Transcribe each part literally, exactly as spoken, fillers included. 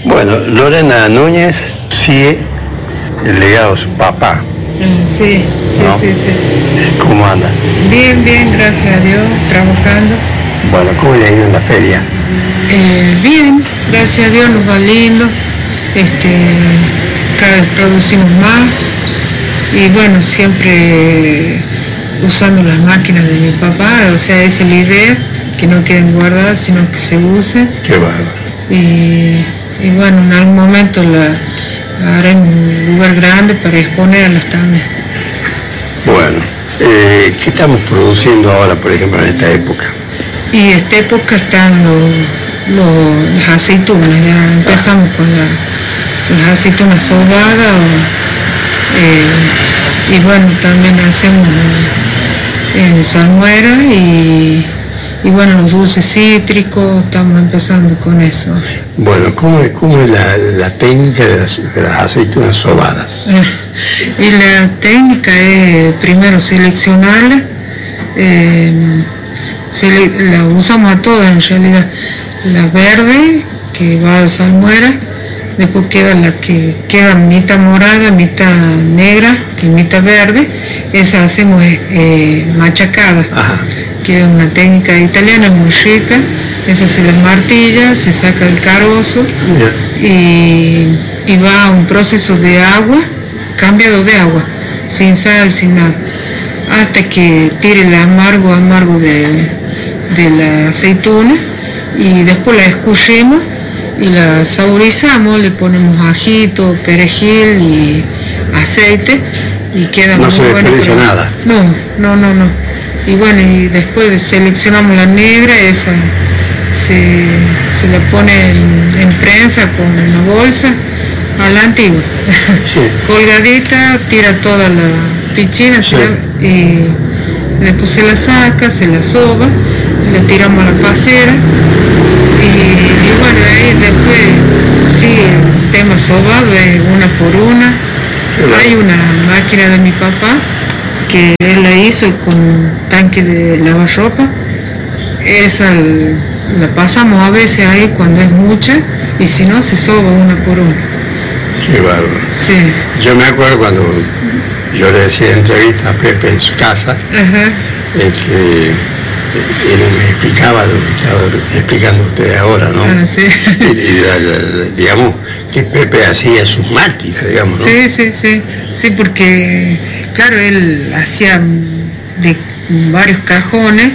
Bueno, Lorena Núñez sigue el legado de su papá. Sí, sí, ¿no? sí, sí. ¿Cómo anda? Bien, bien, gracias a Dios, trabajando. Bueno, ¿cómo le ha ido en la feria? Eh, bien, gracias a Dios, nos va lindo. Este, cada vez producimos más. Y bueno, siempre usando las máquinas de mi papá, o sea, esa es la idea, que no queden guardadas, sino que se usen. Qué bárbaro. Y, y bueno, en algún momento la haremos un lugar grande para exponerlas también. Sí. Bueno, eh, ¿qué estamos produciendo ahora, por ejemplo, en esta época? Y en esta época están los, los, las aceitunas, ya empezamos ah. con, la, con las aceitunas sobadas. Eh, y bueno, también hacemos eh, salmuera y, y bueno, los dulces cítricos, estamos empezando con eso. Bueno, ¿cómo es, cómo es la, la técnica de las, de las aceitunas sobadas? Eh, y la técnica es primero seleccionarla, eh, sele, la usamos a todas en realidad, la verde que va a salmuera. Después queda la que queda mitad morada, mitad negra y mitad verde. Esa hacemos eh, machacada, Ajá. que es una técnica italiana muy rica. Esa se la martilla, se saca el carozo y, y va a un proceso de agua, cambiado de agua, sin sal, sin nada, hasta que tire el amargo, amargo de, de la aceituna y después la escurrimos y la saborizamos, le ponemos ajito, perejil y aceite y queda no muy se bueno. desperdicia nada. No, no, no, no. Y bueno, y después seleccionamos la negra, esa se, se la pone en, en prensa con una bolsa a la antigua, sí. colgadita, tira toda la pichina sí. la, y después se la saca, se la soba, la tiramos a la pasera. Y, y bueno, ahí después, sí, el tema sobado es una por una. Claro. Hay una máquina de mi papá que él la hizo con un tanque de lavarropa. Esa la pasamos a veces ahí cuando es mucha y si no se soba una por una. Qué bárbaro. Sí. Yo me acuerdo cuando yo le decía entrevista a Pepe en su casa, Ajá. Este, él me explicaba lo que estaba explicando usted ahora, ¿no? Ah, sí. Y, y la, la, digamos, que Pepe hacía sus máquinas, digamos, ¿no? Sí, sí, sí, sí, porque, claro, él hacía de varios cajones,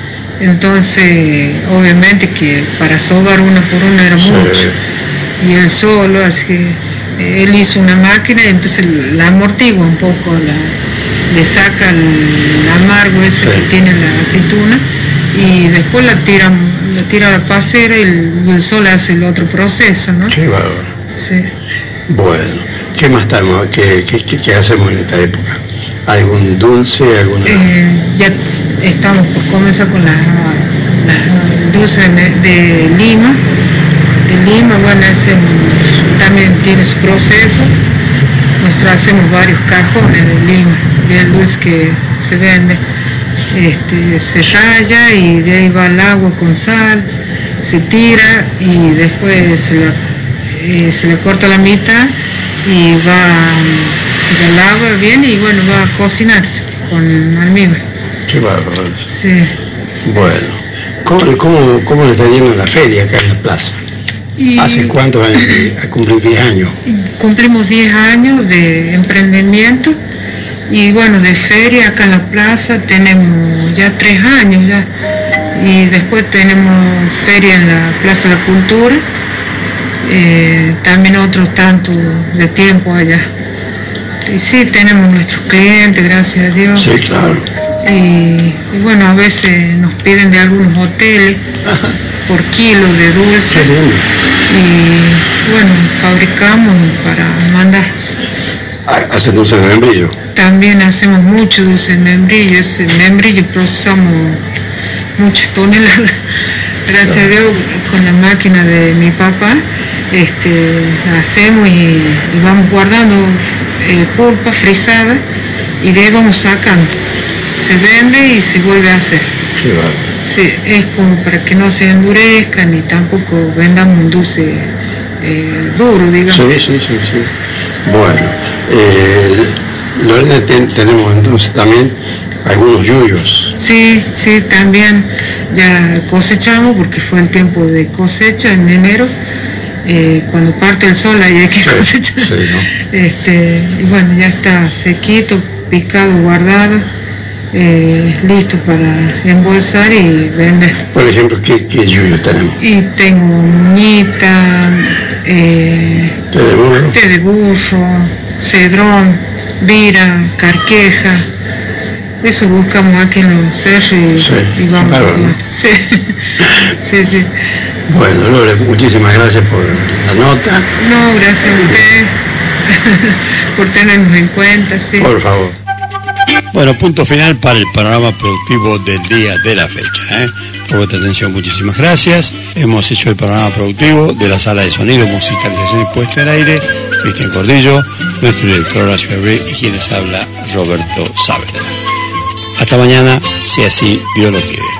entonces, obviamente que para sobar una por una era sí. mucho, y él solo, así que él hizo una máquina y entonces la amortigua un poco, la, le saca el amargo ese sí. que tiene la aceituna y después la tira, la tira a la pasera y el, y el sol hace el otro proceso, ¿no? Qué bárbaro. Sí. Bueno, ¿qué más estamos, qué, qué, qué, qué hacemos en esta época? ¿Algún dulce, alguna...? Eh, ya estamos por comenzar con las la dulces de, de Lima, de Lima, bueno, ese también tiene su proceso. Nosotros hacemos varios cajones de Lima, del dulce que se vende, este, se raya y de ahí va el agua con sal, se tira y después se la, eh, se le corta la mitad y va, se la lava bien y bueno, va a cocinarse con almíbar. Qué bárbaro. Sí. Bueno, ¿cómo, cómo, cómo le está yendo en la feria acá en la plaza? Y ¿hace cuántos años? ¿Ha cumplido diez años? Cumplimos diez años de emprendimiento y bueno, de feria acá en la plaza tenemos ya tres años ya. Y después tenemos feria en la Plaza de la Cultura, eh, también otros tantos de tiempo allá. Y sí, tenemos nuestros clientes, gracias a Dios. Sí, claro. Y, y bueno, a veces nos piden de algunos hoteles Ajá. por kilo de dulce. Y bueno, fabricamos para mandar. ¿Hacen dulce de membrillo? También hacemos mucho dulce de membrillo. Ese membrillo procesamos muchas toneladas. Gracias claro. a Dios, con la máquina de mi papá, este, hacemos y, y vamos guardando eh, pulpa frisada y de ahí vamos sacando. Se vende y se vuelve a hacer. Sí, vale. Sí, es como para que no se endurezcan y tampoco vendamos un dulce eh, duro, digamos. Sí, sí, sí, sí. Bueno, eh, Lorena, ten, tenemos entonces también algunos yuyos. Sí, sí, también ya cosechamos porque fue en tiempo de cosecha en enero. Eh, cuando parte el sol ahí hay que cosechar. Sí, ¿no? Este, y bueno, ya está sequito, picado, guardado, eh, listo para embolsar y vender. Por ejemplo, ¿qué, qué yuyo tenemos? Y tengo ñita, eh, té de burro, té de burro, cedrón, vira, carqueja. Eso buscamos aquí en los cerros y, sí, y vamos claro, a tomar. ¿no? Sí, sí, sí. Bueno, Lore, muchísimas gracias por la nota. No, gracias a usted por tenernos en cuenta, sí. Por favor. Bueno, punto final para el panorama productivo del día de la fecha. ¿eh? Por vuestra atención, muchísimas gracias. Hemos hecho el panorama productivo de la sala de sonido, musicalización y puesta en aire, Cristian Cordillo, nuestro director Horacio Herré y quienes habla Roberto Saavedra. Hasta mañana, si así Dios lo quiere.